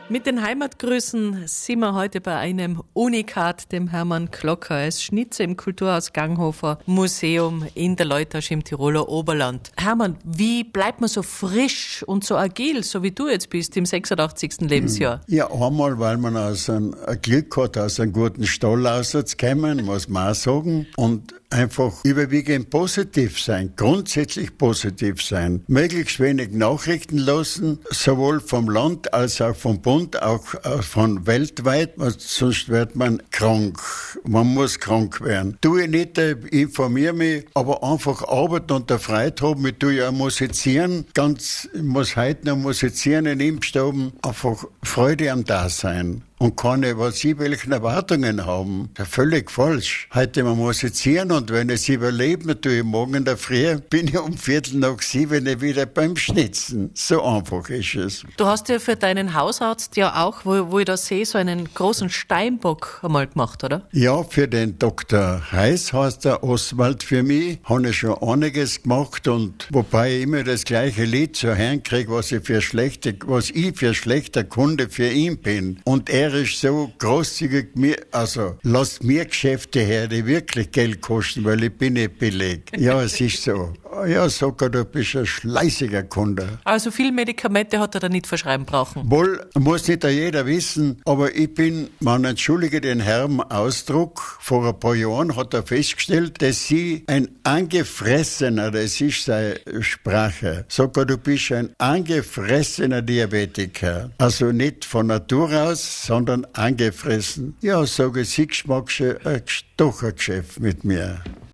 Mit den Heimatgrüßen sind wir heute bei einem Unikat, dem Hermann Klocker. Er ist Schnitzer im Kulturhaus Ganghofer Museum in der Leutasch im Tiroler Oberland. Hermann, wie bleibt man so frisch und so agil, so wie du jetzt bist, im 86. Lebensjahr? Ja, einmal, weil man aus einem Glück hat, aus einem guten Stall rauszukommen, muss man auch sagen. Und einfach überwiegend positiv sein, grundsätzlich positiv sein. Möglichst wenig Nachrichten lassen, sowohl vom Land als auch vom Bund, auch von weltweit, sonst wird man krank. Man muss krank werden. Tue ich nicht, informiere mich, aber einfach arbeiten und der Freude haben. Ich tue ja musizieren, ich muss heute noch musizieren in Impfstaben. Einfach Freude am Dasein. Und keine, was sie welchen Erwartungen haben. Das ist völlig falsch. Heute man musizieren und wenn ich es überlebe, natürlich morgen in der Früh, bin ich um 6:45 wieder beim Schnitzen. So einfach ist es. Du hast ja für deinen Hausarzt ja auch, wo ich da sehe, so einen großen Steinbock einmal gemacht, oder? Ja, für den Dr. Heiß heißt der Oswald für mich. Habe ich schon einiges gemacht und wobei ich immer das gleiche Lied zu hören kriege, was ich für schlechter Kunde für ihn bin. Und er ist so großzügig, lasst mir Geschäfte her, die wirklich Geld kosten, weil ich bin nicht billig. Ja, es ist so. Ja, sogar du bist ein schleißiger Kunde. Also viel Medikamente hat er da nicht verschreiben brauchen? Wohl, muss nicht jeder wissen, aber man entschuldige den Herrn Ausdruck, vor ein paar Jahren hat er festgestellt, dass sie ein angefressener, das ist seine Sprache, sogar du bist ein angefressener Diabetiker. Also nicht von Natur aus, sondern angefressen. Ja, sage ich, sie magst du doch ein Geschäft mit mir.